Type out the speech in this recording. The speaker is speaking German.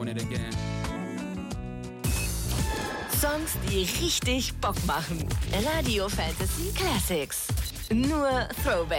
it again. Songs, die richtig Bock machen. Radio Fantasy Classics. Nur Throwback.